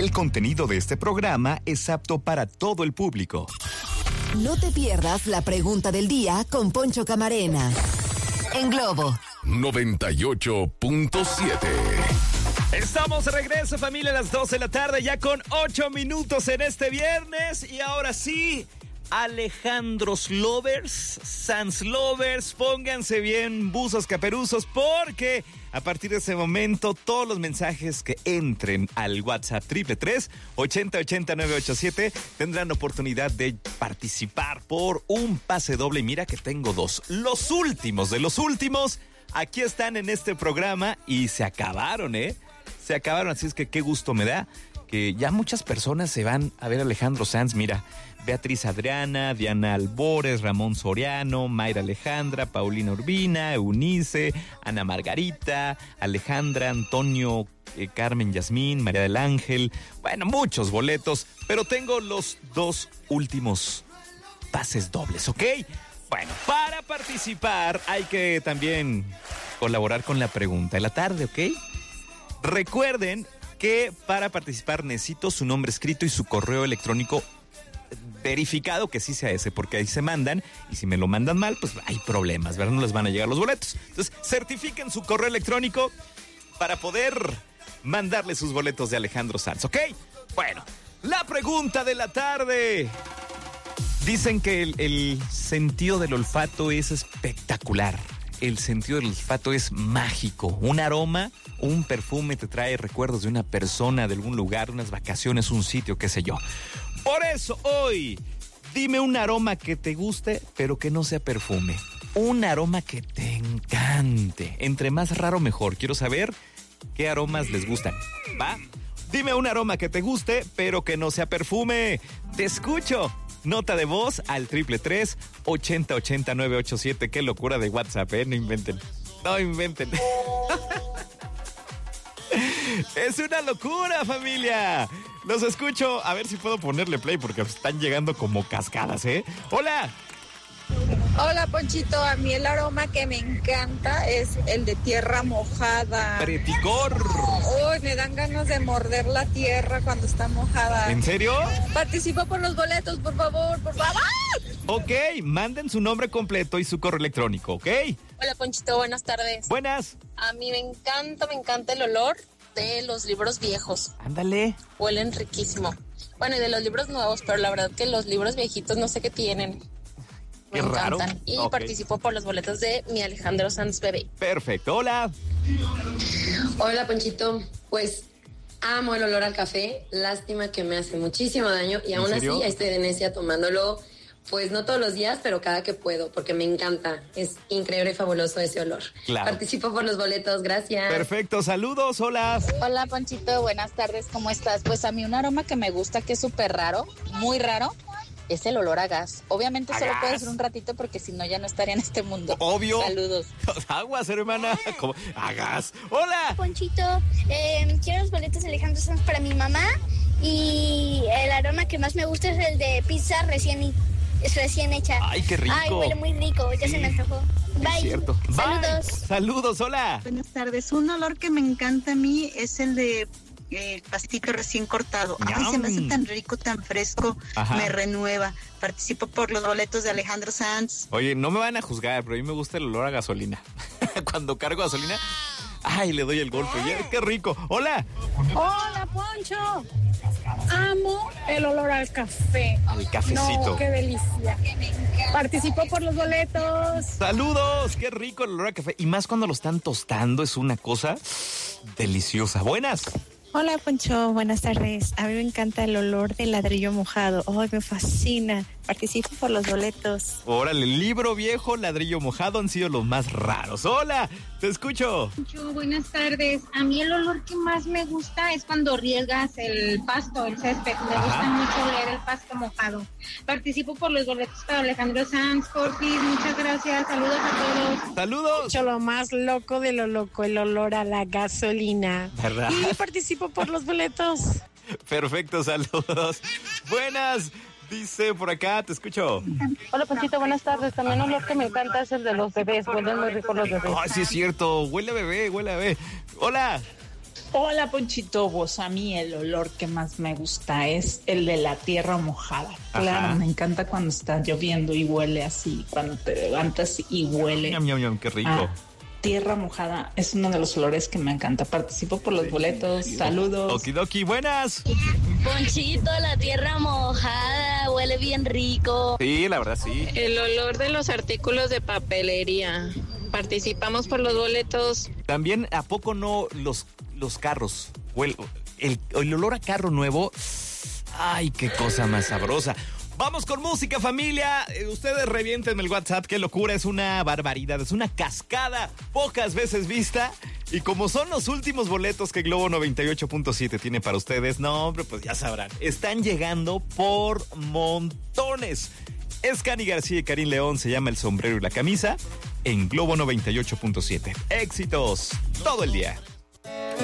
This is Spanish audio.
El contenido de este programa es apto para todo el público. No te pierdas la pregunta del día con Poncho Camarena. En Globo 98.7. Estamos de regreso, familia, a las 12 de la tarde, ya con 8 minutos en este viernes. Y ahora sí, Alejandros Lovers, Sans Lovers, pónganse bien buzos caperuzos, porque a partir de ese momento todos los mensajes que entren al WhatsApp 333-8080-987 tendrán oportunidad de participar por un pase doble. Y mira que tengo dos, los últimos de los últimos, aquí están en este programa y se acabaron, se acabaron, así es que qué gusto me da que ya muchas personas se van a ver a Alejandro Sanz. Mira, Beatriz Adriana, Diana Albores, Ramón Soriano, Mayra Alejandra, Paulina Urbina, Eunice, Ana Margarita, Alejandra, Antonio, Carmen Yasmín, María del Ángel. Bueno, muchos boletos, pero tengo los dos últimos pases dobles, ¿ok? Bueno, para participar hay que también colaborar con la pregunta de la tarde, ¿ok? Recuerden que para participar necesito su nombre escrito y su correo electrónico verificado, que sí sea ese, porque ahí se mandan, y si me lo mandan mal, pues hay problemas, ¿verdad? No les van a llegar los boletos. Entonces, certifiquen su correo electrónico para poder mandarle sus boletos de Alejandro Sanz, ¿ok? Bueno, la pregunta de la tarde. Dicen que el sentido del olfato es espectacular. El sentido del olfato es mágico. Un aroma, un perfume te trae recuerdos de una persona, de algún lugar, unas vacaciones, un sitio, qué sé yo. Por eso hoy, dime un aroma que te guste, pero que no sea perfume. Un aroma que te encante. Entre más raro, mejor. Quiero saber qué aromas les gustan. ¿Va? Dime un aroma que te guste, pero que no sea perfume. Te escucho. Nota de voz al 333-8080-987. Qué locura de WhatsApp, no inventen. No inventen. Es una locura, familia. Los escucho. A ver si puedo ponerle play porque están llegando como cascadas, Hola. Hola, Ponchito. A mí el aroma que me encanta es el de tierra mojada. Preticor. Uy, me dan ganas de morder la tierra cuando está mojada. ¿En serio? Participo por los boletos, por favor, por favor. Ok, manden su nombre completo y su correo electrónico, ¿ok? Hola, Ponchito, buenas tardes. Buenas. A mí me encanta el olor de los libros viejos. Ándale. Huelen riquísimo. Bueno, y de los libros nuevos, pero la verdad que los libros viejitos no sé qué tienen. Qué me raro. encantan. Y Okay. Participo por los boletos de mi Alejandro Sanz bebé. Perfecto, hola. Hola, Ponchito. Pues amo el olor al café. Lástima que me hace muchísimo daño y aún así estoy de necia tomándolo, pues no todos los días, pero cada que puedo, porque me encanta. Es increíble y fabuloso ese olor. Claro. Participo por los boletos, gracias. Perfecto, saludos, hola. Hola, Ponchito, buenas tardes, ¿cómo estás? Pues a mí un aroma que me gusta, que es súper raro, muy raro, es el olor a gas. Obviamente ¿A solo gas? puede ser un ratito porque si no ya no estaría en este mundo. Obvio. Saludos. Aguas, hermana. ¿Cómo? Hagas. Hola. Ponchito, quiero los boletos de Alejandro Sanz para mi mamá y el aroma que más me gusta es el de pizza recién hecha. Ay, qué rico. Ay, huele muy rico, ya se me antojó. Bye. Es cierto. Saludos. Bye. Saludos, hola. Buenas tardes. Un olor que me encanta a mí es el de pastito recién cortado. Ay, se me hace tan rico, tan fresco. Ajá. Me renueva. Participo por los boletos de Alejandro Sanz. Oye, no me van a juzgar, pero a mí me gusta el olor a gasolina. Cuando cargo gasolina, ay, le doy el golpe. ¡Qué rico! ¡Hola! Hola, Poncho. Amo el olor al café. Al cafecito. No, qué delicia. Participo por los boletos. ¡Saludos! ¡Qué rico el olor a café! Y más cuando lo están tostando, es una cosa deliciosa. ¡Buenas! Hola, Poncho, buenas tardes. A mí me encanta el olor del ladrillo mojado. ¡Ay, me fascina! Participo por los boletos. Órale, libro viejo, ladrillo mojado han sido los más raros. ¡Hola! ¡Te escucho! Poncho, buenas tardes. A mí el olor que más me gusta es cuando riegas el pasto, el césped. Me gusta mucho oler el pasto mojado. Participo por los boletos para Alejandro Sanz, Cortis. Muchas gracias. Saludos a todos. ¡Saludos! Poncho, lo más loco de lo loco, el olor a la gasolina. ¿Verdad? Y participo por los boletos. Perfecto, saludos. Buenas. Dice por acá, te escucho. Hola, Ponchito, buenas tardes. También un olor que me encanta es el de los bebés. Huelen muy rico los bebés. Ay, sí es cierto. Huele a bebé, huele a bebé. Hola. Hola, Ponchito, vos, a mí el olor que más me gusta es el de la tierra mojada. Ajá. Claro, me encanta cuando está lloviendo y huele así, cuando te levantas y huele. Ñam, ñam, ñam, qué rico. Tierra mojada es uno de los olores que me encanta. Participo por los boletos. Saludos. Okidoki, buenas. Ponchito, la tierra mojada, huele bien rico. Sí, la verdad, sí. El olor de los artículos de papelería. Participamos por los boletos. También, ¿a poco no los carros? El olor a carro nuevo. Ay, qué cosa más sabrosa. Vamos con música, familia. Ustedes reviéntenme el WhatsApp. Qué locura, es una barbaridad. Es una cascada pocas veces vista. Y como son los últimos boletos que Globo 98.7 tiene para ustedes, no, hombre, pues ya sabrán. Están llegando por montones. Es Cani García y Karim León. Se llama El Sombrero y la Camisa en Globo 98.7. Éxitos todo el día.